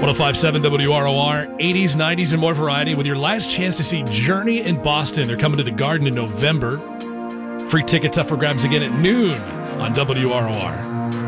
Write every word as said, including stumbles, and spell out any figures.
one oh five point seven W R O R, eighties, nineties, and more variety with your last chance to see Journey in Boston. They're coming to the Garden in November. Free tickets up for grabs again at noon on W R O R.